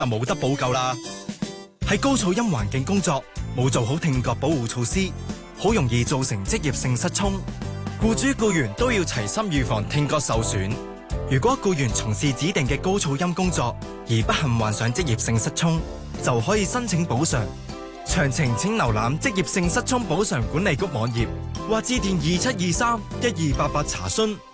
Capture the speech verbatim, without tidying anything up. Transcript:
就冇得補救啦。喺高噪音環境工作，冇做好聽覺保護措施，好容易造成職業性失聰。僱主僱員都要齊心預防聽覺受損。如果僱員從事指定嘅高噪音工作而不幸患上職業性失聰，就可以申請補償。詳情請瀏覽職業性失聰補償管理局網頁，或致電二七二三一二八八查詢。